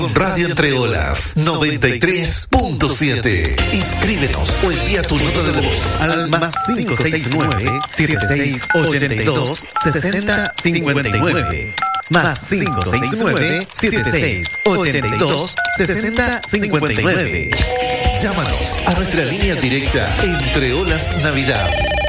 Radio Entre Olas 93.7. Inscríbenos o envía tu nota de voz al más 569-7682-6059. Más 569-7682-6059. Llámanos a nuestra línea directa Entre Olas Navidad